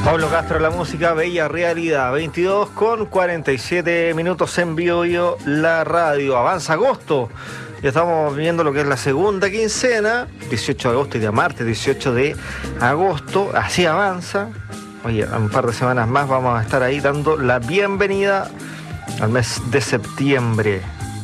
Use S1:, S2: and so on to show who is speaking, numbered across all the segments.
S1: Pablo Castro, la música, bella realidad. 22 con 47 minutos en Bio la radio. Avanza agosto. Ya estamos viendo lo que es la segunda quincena, 18 de agosto y día martes 18 de agosto. Así avanza. Oye, en un par de semanas más vamos a estar ahí dando la bienvenida al mes de septiembre.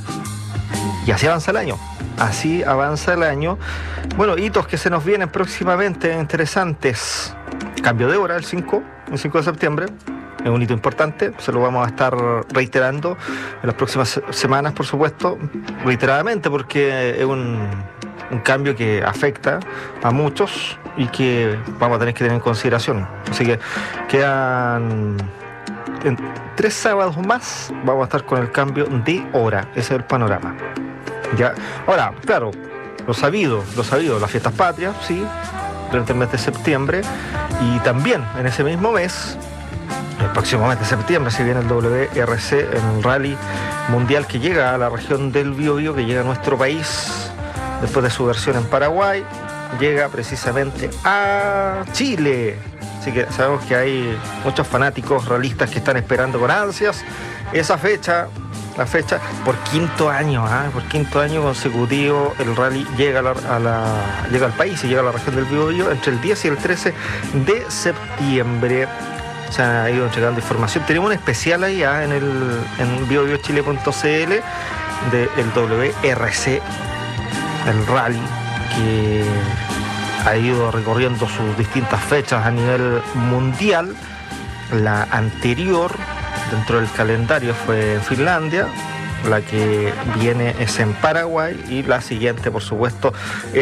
S1: Y así avanza el año. Así avanza el año. Bueno, hitos que se nos vienen próximamente interesantes. Cambio de hora el 5 de septiembre. Es un hito importante, se lo vamos a estar reiterando en las próximas semanas, por supuesto, reiteradamente, porque es un cambio que afecta a muchos y que vamos a tener que tener en consideración. Así que quedan en 3 sábados más, vamos a estar con el cambio de hora. Ese es el panorama. Ya. Ahora, claro, lo sabido, las fiestas patrias, sí, durante el mes de septiembre, y también en ese mismo mes, el próximo mes de septiembre, se viene el WRC, el Rally Mundial que llega a la región del Biobío, que llega a nuestro país después de su versión en Paraguay, llega precisamente a Chile. Así que sabemos que hay muchos fanáticos rallistas que están esperando con ansias esa fecha. La fecha, por quinto año consecutivo, el rally llega llega al país y llega a la región del Biobío entre el 10 y el 13 de septiembre. Se ha ido entregando información. Tenemos un especial ahí en biobiochile.cl del WRC, el rally, que ha ido recorriendo sus distintas fechas a nivel mundial. La anterior dentro del calendario fue en Finlandia, la que viene es en Paraguay y la siguiente, por supuesto,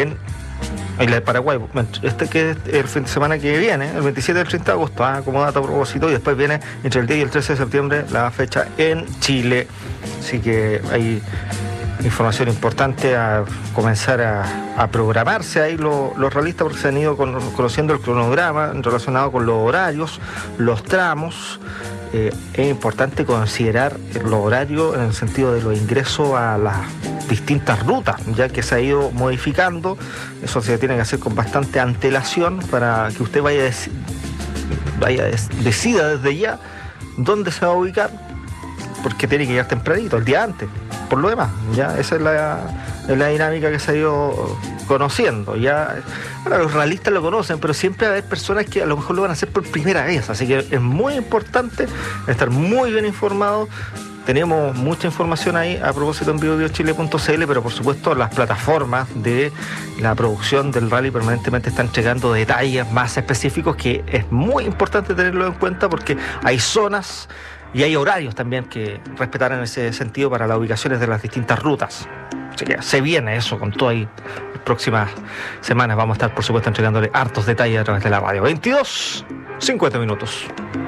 S1: la de Paraguay, que es el fin de semana que viene, el 27 y el 30 de agosto, como dato a propósito, y después viene entre el 10 y el 13 de septiembre la fecha en Chile. Así que hay información importante a comenzar a programarse ahí los realistas, porque se han ido conociendo el cronograma relacionado con los horarios, los tramos. Es importante considerar los horarios en el sentido de los ingresos a las distintas rutas, ya que se ha ido modificando. Eso se tiene que hacer con bastante antelación para que usted decida desde ya dónde se va a ubicar, porque tiene que llegar tempranito, el día antes. Por lo demás, ya esa es la dinámica que se ha ido conociendo. Ya, bueno, los realistas lo conocen, pero siempre va a haber personas que a lo mejor lo van a hacer por primera vez. Así que es muy importante estar muy bien informado. Tenemos mucha información ahí a propósito en biobiochile.cl, pero por supuesto las plataformas de la producción del rally permanentemente están entregando detalles más específicos, que es muy importante tenerlo en cuenta, porque hay zonas y hay horarios también que respetar en ese sentido para las ubicaciones de las distintas rutas. Así que se viene eso con todo ahí. Las próximas semanas vamos a estar, por supuesto, entregándole hartos detalles a través de la radio. 22:50 minutos.